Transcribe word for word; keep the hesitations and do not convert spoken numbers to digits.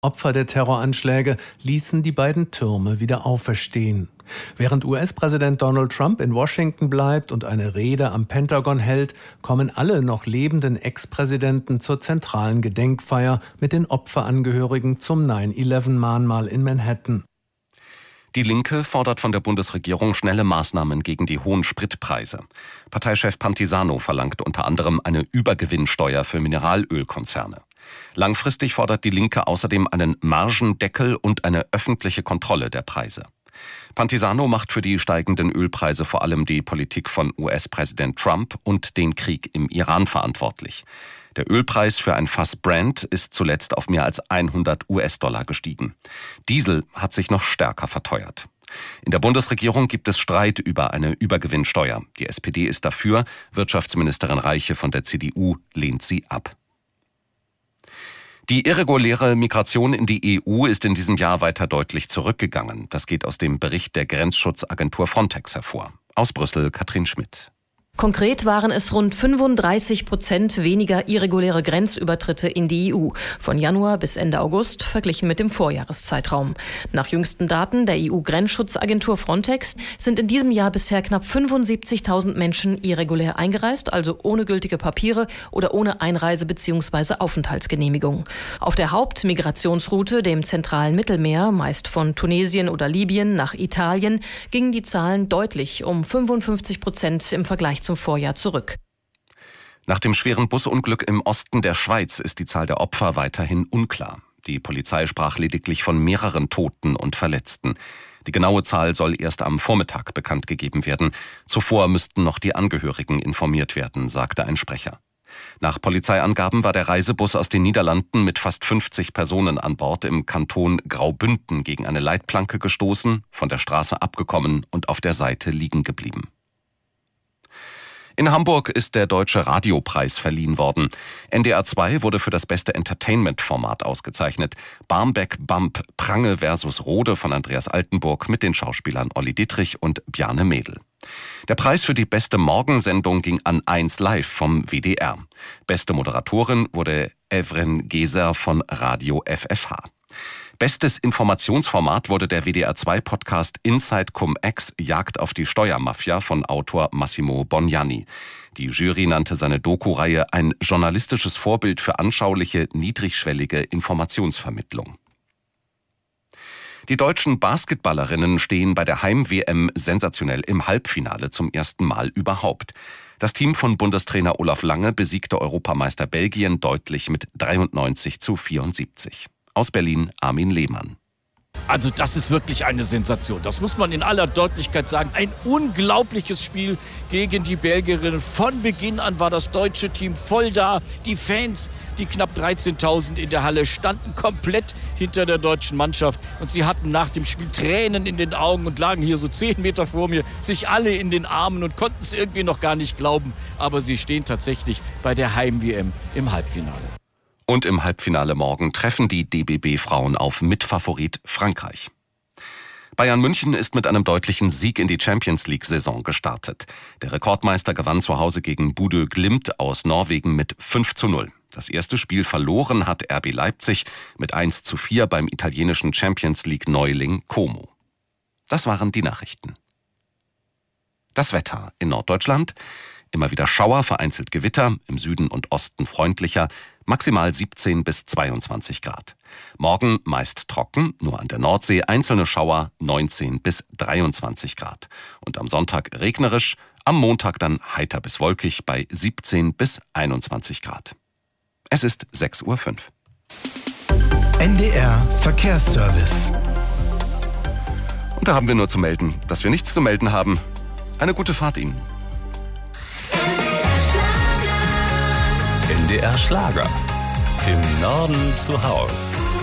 Opfer der Terroranschläge ließen die beiden Türme wieder auferstehen. Während U S-Präsident Donald Trump in Washington bleibt und eine Rede am Pentagon hält, kommen alle noch lebenden Ex-Präsidenten zur zentralen Gedenkfeier mit den Opferangehörigen zum neun elf Mahnmal in Manhattan. Die Linke fordert von der Bundesregierung schnelle Maßnahmen gegen die hohen Spritpreise. Parteichef Pantisano verlangt unter anderem eine Übergewinnsteuer für Mineralölkonzerne. Langfristig fordert die Linke außerdem einen Margendeckel und eine öffentliche Kontrolle der Preise. Pantisano macht für die steigenden Ölpreise vor allem die Politik von U S-Präsident Trump und den Krieg im Iran verantwortlich. Der Ölpreis für ein Fass Brent ist zuletzt auf mehr als hundert US-Dollar gestiegen. Diesel hat sich noch stärker verteuert. In der Bundesregierung gibt es Streit über eine Übergewinnsteuer. Die S P D ist dafür, Wirtschaftsministerin Reiche von der C D U lehnt sie ab. Die irreguläre Migration in die E U ist in diesem Jahr weiter deutlich zurückgegangen. Das geht aus dem Bericht der Grenzschutzagentur Frontex hervor. Aus Brüssel Katrin Schmidt. Konkret waren es rund fünfunddreißig Prozent weniger irreguläre Grenzübertritte in die E U, von Januar bis Ende August verglichen mit dem Vorjahreszeitraum. Nach jüngsten Daten der E U-Grenzschutzagentur Frontex sind in diesem Jahr bisher knapp fünfundsiebzigtausend Menschen irregulär eingereist, also ohne gültige Papiere oder ohne Einreise- bzw. Aufenthaltsgenehmigung. Auf der Hauptmigrationsroute, dem zentralen Mittelmeer, meist von Tunesien oder Libyen nach Italien, gingen die Zahlen deutlich um fünfundfünfzig Prozent im Vergleich zum Vorjahr zurück. Nach dem schweren Busunglück im Osten der Schweiz ist die Zahl der Opfer weiterhin unklar. Die Polizei sprach lediglich von mehreren Toten und Verletzten. Die genaue Zahl soll erst am Vormittag bekannt gegeben werden. Zuvor müssten noch die Angehörigen informiert werden, sagte ein Sprecher. Nach Polizeiangaben war der Reisebus aus den Niederlanden mit fast fünfzig Personen an Bord im Kanton Graubünden gegen eine Leitplanke gestoßen, von der Straße abgekommen und auf der Seite liegen geblieben. In Hamburg ist der Deutsche Radiopreis verliehen worden. N D R zwei wurde für das beste Entertainment-Format ausgezeichnet. Barmbek Bump Prange versus Rode von Andreas Altenburg mit den Schauspielern Olli Dittrich und Bjarne Mädel. Der Preis für die beste Morgensendung ging an eins Live vom W D R. Beste Moderatorin wurde Evren Geser von Radio F F H. Bestes Informationsformat wurde der W D R zwei Podcast Inside Cum-Ex Jagd auf die Steuermafia von Autor Massimo Bognani. Die Jury nannte seine Doku-Reihe ein journalistisches Vorbild für anschauliche, niedrigschwellige Informationsvermittlung. Die deutschen Basketballerinnen stehen bei der Heim-W M sensationell im Halbfinale zum ersten Mal überhaupt. Das Team von Bundestrainer Olaf Lange besiegte Europameister Belgien deutlich mit dreiundneunzig zu vierundsiebzig. Aus Berlin Armin Lehmann. Also das ist wirklich eine Sensation. Das muss man in aller Deutlichkeit sagen. Ein unglaubliches Spiel gegen die Belgierinnen. Von Beginn an war das deutsche Team voll da. Die Fans, die knapp dreizehntausend in der Halle, standen komplett hinter der deutschen Mannschaft. Und sie hatten nach dem Spiel Tränen in den Augen und lagen hier so zehn Meter vor mir, sich alle in den Armen und konnten es irgendwie noch gar nicht glauben. Aber sie stehen tatsächlich bei der Heim-W M im Halbfinale. Und im Halbfinale morgen treffen die D B B-Frauen auf Mitfavorit Frankreich. Bayern München ist mit einem deutlichen Sieg in die Champions-League-Saison gestartet. Der Rekordmeister gewann zu Hause gegen Bodø Glimt aus Norwegen mit fünf zu null. Das erste Spiel verloren hat R B Leipzig mit eins zu vier beim italienischen Champions-League-Neuling Como. Das waren die Nachrichten. Das Wetter in Norddeutschland. Immer wieder Schauer, vereinzelt Gewitter, im Süden und Osten freundlicher, maximal siebzehn bis zweiundzwanzig Grad. Morgen meist trocken, nur an der Nordsee einzelne Schauer, neunzehn bis dreiundzwanzig Grad. Und am Sonntag regnerisch, am Montag dann heiter bis wolkig bei siebzehn bis einundzwanzig Grad. Es ist sechs Uhr fünf. N D R Verkehrsservice. Und da haben wir nur zu melden, dass wir nichts zu melden haben. Eine gute Fahrt Ihnen. N D R Schlager. Im Norden zu Haus.